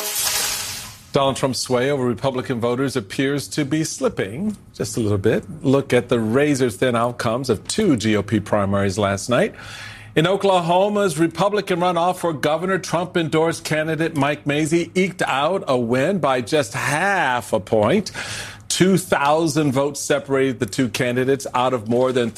Donald Trump's sway over Republican voters appears to be slipping just a little bit. Look at the razor-thin outcomes of two GOP primaries last night. In Oklahoma's Republican runoff for governor, Trump-endorsed candidate Mike Mazzei eked out a win by just half a point. 2,000 votes separated the two candidates out of more than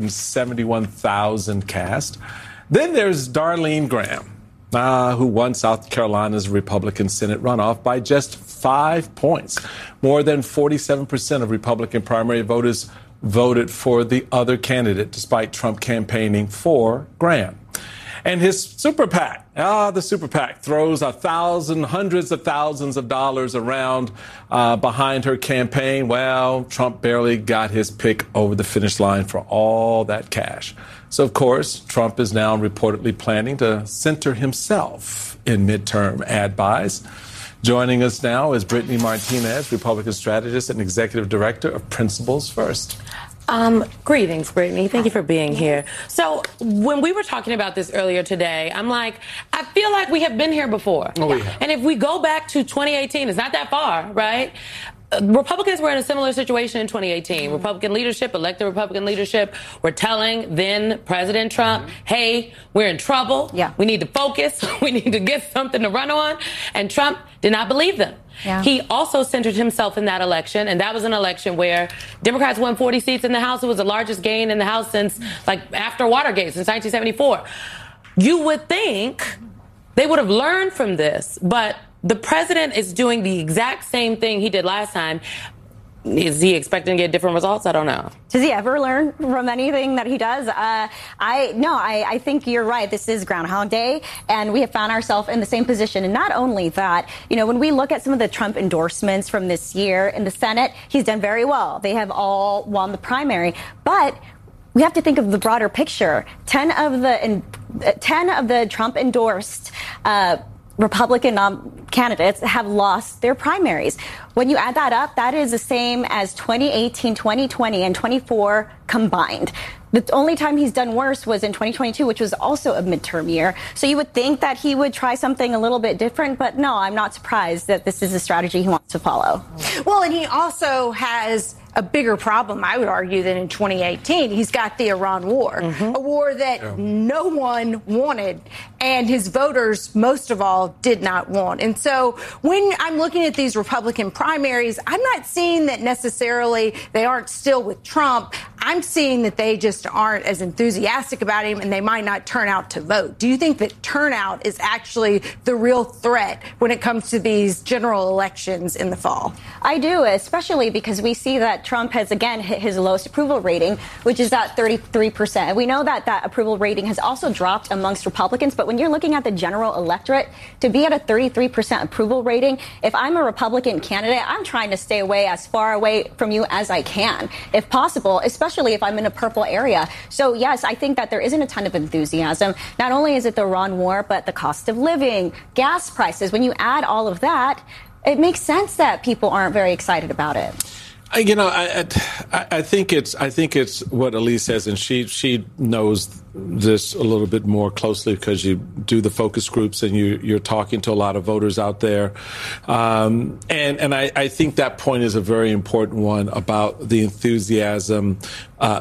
371,000 cast. Then there's Darlene Graham, who won South Carolina's Republican Senate runoff by just 5 points. More than 47% of Republican primary voters voted for the other candidate, despite Trump campaigning for Graham. And his super PAC, the super PAC, throws hundreds of thousands of dollars around behind her campaign. Well, Trump barely got his pick over the finish line for all that cash. So, of course, Trump is now reportedly planning to center himself in midterm ad buys. Joining us now is Brittany Martinez, Republican strategist and executive director of Principles First. Greetings, Brittany. Thank you for being here. So when we were talking about this earlier today, I'm like, I feel like we have been here before. Oh, we have. And if we go back to 2018, it's not that far, right? Republicans were in a similar situation in 2018. Republican leadership, elected Republican leadership, were telling then President Trump, hey, we're in trouble. Yeah. We need to focus. We need to get something to run on. And Trump did not believe them. Yeah. He also centered himself in that election, and that was an election where Democrats won 40 seats in the House. It was the largest gain in the House since, after Watergate, since 1974. You would think they would have learned from this, but the president is doing the exact same thing he did last time. Is he expecting to get different results? I don't know. Does he ever learn from anything that he does? I think you're right. This is Groundhog Day, and we have found ourselves in the same position. And not only that, when we look at some of the Trump endorsements from this year in the Senate, he's done very well. They have all won the primary. But we have to think of the broader picture. 10 of the Trump-endorsed Republican candidates have lost their primaries. When you add that up, that is the same as 2018, 2020, and 24 combined. The only time he's done worse was in 2022, which was also a midterm year. So you would think that he would try something a little bit different, but no, I'm not surprised that this is a strategy he wants to follow. Well, and he also has a bigger problem, I would argue, than in 2018. He's got the Iran war, a war that no one wanted, and his voters, most of all, did not want. And so when I'm looking at these Republican primaries, I'm not seeing that necessarily they aren't still with Trump. I'm seeing that they just aren't as enthusiastic about him, and they might not turn out to vote. Do you think that turnout is actually the real threat when it comes to these general elections in the fall? I do, especially because we see that Trump has again hit his lowest approval rating, which is at 33%. And we know that that approval rating has also dropped amongst Republicans. But when you're looking at the general electorate, to be at a 33% approval rating, if I'm a Republican candidate, I'm trying to stay away as far away from you as I can, if possible, especially if I'm in a purple area. So, yes, I think that there isn't a ton of enthusiasm. Not only is it the Iran war, but the cost of living, gas prices. When you add all of that, it makes sense that people aren't very excited about it. I think it's what Elise says, and she knows this a little bit more closely because you do the focus groups and you're talking to a lot of voters out there, and I think that point is a very important one about the enthusiasm of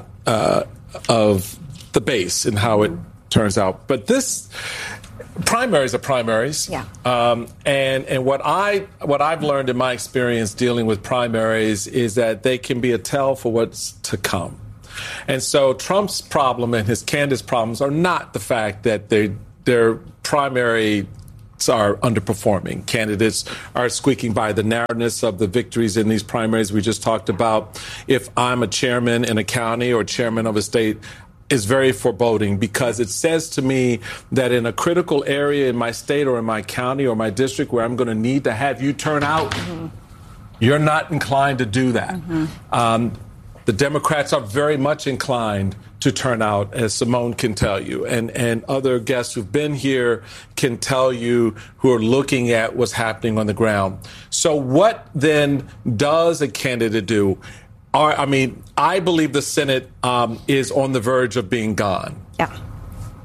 the base and how it turns out. But this. Primaries are primaries. Yeah. And what I've learned in my experience dealing with primaries is that they can be a tell for what's to come. And so Trump's problem and his candidates' problems are not the fact that their primaries are underperforming. Candidates are squeaking by. The narrowness of the victories in these primaries we just talked about. If I'm a chairman in a county or chairman of a state, is very foreboding because it says to me that in a critical area in my state or in my county or my district where I'm going to need to have you turn out, you're not inclined to do that. The Democrats are very much inclined to turn out, as Simone can tell you, and other guests who've been here can tell you who are looking at what's happening on the ground. So what then does a candidate do? I believe the Senate is on the verge of being gone. Yeah.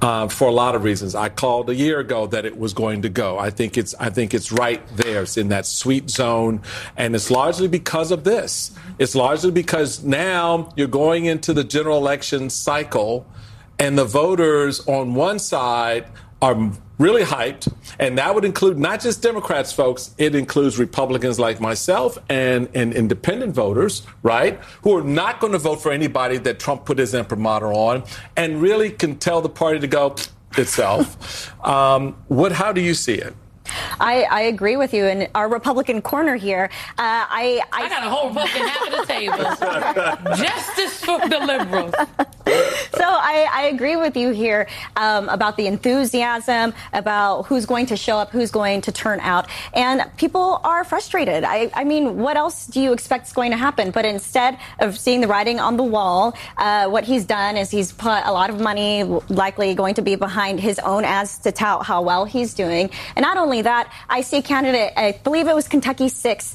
for a lot of reasons. I called a year ago that it was going to go. I think it's right there. It's in that sweet zone, and it's largely because of this. It's largely because now you're going into the general election cycle, and the voters on one side are really hyped, and that would include not just Democrats, folks. It includes Republicans like myself and independent voters, right, who are not going to vote for anybody that Trump put his imprimatur on, and really can tell the party to go itself. How do you see it? I agree with you. In our Republican corner here, I got a whole Republican half of the table. Justice for the liberals. So I agree with you here about the enthusiasm, about who's going to show up, who's going to turn out. And people are frustrated. I mean, what else do you expect is going to happen? But instead of seeing the writing on the wall, what he's done is he's put a lot of money, likely going to be behind his own ads to tout how well he's doing. And not only that, I see a candidate, I believe it was Kentucky 6,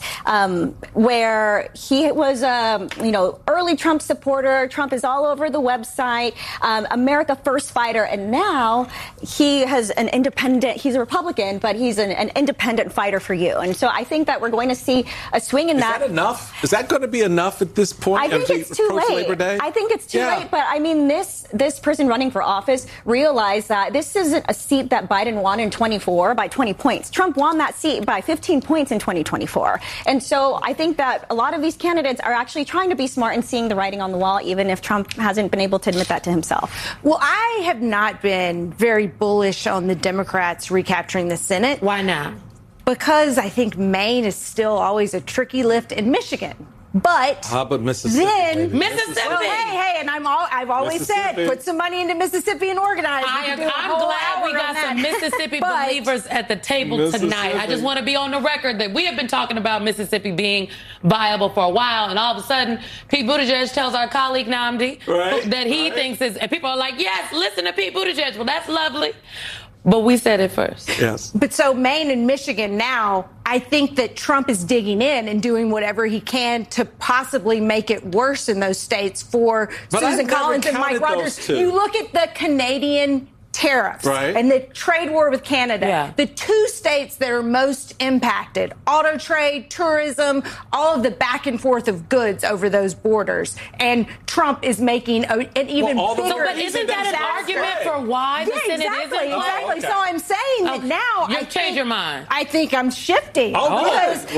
where he was, early Trump supporter. Trump is all over the website, America First fighter. And now he has an independent, he's a Republican, but he's an independent fighter for you. And so I think that we're going to see a swing in that. Is that enough? Is that going to be enough at this point? I think it's too late. Labor Day? I think it's too late. But I mean, this person running for office realized that this isn't a seat that Biden won in 24 by 20 points. Trump won that seat by 15 points in 2024. And so I think that a lot of these candidates are actually trying to be smart and seeing the writing on the wall, even if Trump hasn't been able to admit that to himself. Well, I have not been very bullish on the Democrats recapturing the Senate. Why not? Because I think Maine is still always a tricky lift in Michigan. But how about Mississippi? Then Mississippi. Well, hey, and I've always said put some money into Mississippi and organize. I'm glad we got some Mississippi believers at the table tonight. I just want to be on the record that we have been talking about Mississippi being viable for a while, and all of a sudden, Pete Buttigieg tells our colleague Nnamdi that he thinks is, and people are like, yes, listen to Pete Buttigieg. Well, that's lovely. But we said it first. Yes. But so Maine and Michigan now, I think that Trump is digging in and doing whatever he can to possibly make it worse in those states for Susan Collins and Mike Rogers. You look at the Canadian tariffs and the trade war with Canada. Yeah. The two states that are most impacted, auto trade, tourism, all of the back and forth of goods over those borders. And Trump is making an even bigger but isn't that an argument for why the Senate isn't? Exactly. So I'm saying that now You've changed your mind. I think I'm shifting. Because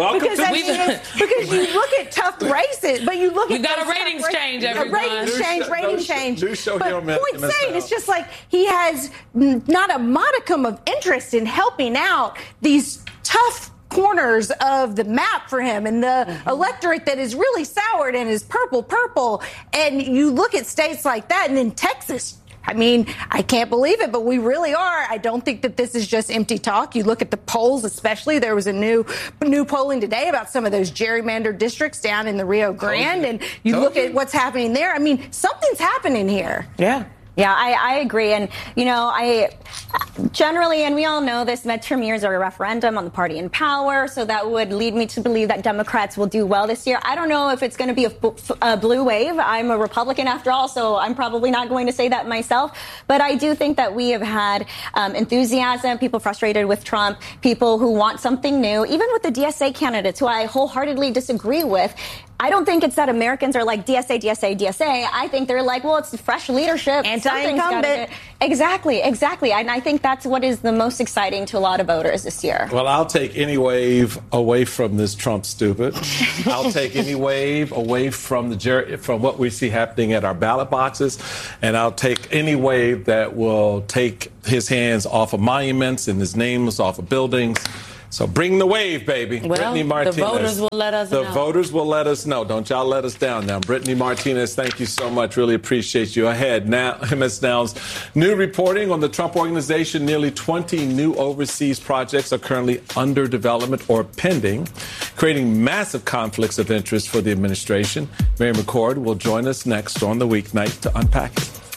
you look at tough races, but you look at got a ratings change, everyone. A ratings change. New show here, but point saying, it's just like he has not a modicum of interest in helping out these tough corners of the map for him and the electorate that is really soured and is purple. And you look at states like that, and then Texas. I mean, I can't believe it, but we really are. I don't think that this is just empty talk. You look at the polls, especially. There was a new polling today about some of those gerrymandered districts down in the Rio Grande, and you look at what's happening there. I mean, something's happening here. Yeah, I agree. And, I generally, and we all know this, midterm years are a referendum on the party in power. So that would lead me to believe that Democrats will do well this year. I don't know if it's going to be a blue wave. I'm a Republican after all, so I'm probably not going to say that myself. But I do think that we have had enthusiasm, people frustrated with Trump, people who want something new, even with the DSA candidates, who I wholeheartedly disagree with. I don't think it's that Americans are like DSA. I think they're like, well, it's fresh leadership. Anti-incumbent. Exactly. And I think that's what is the most exciting to a lot of voters this year. Well, I'll take any wave away from this Trump stupid. I'll take any wave away from from what we see happening at our ballot boxes. And I'll take any wave that will take his hands off of monuments and his names off of buildings. So bring the wave, baby. Well, Brittany Martinez. The voters will let us know. The voters will let us know. Don't y'all let us down now. Brittany Martinez, thank you so much. Really appreciate you. Ahead now, MS Now's new reporting on the Trump Organization. Nearly 20 new overseas projects are currently under development or pending, creating massive conflicts of interest for the administration. Mary McCord will join us next on The Weeknight to unpack it.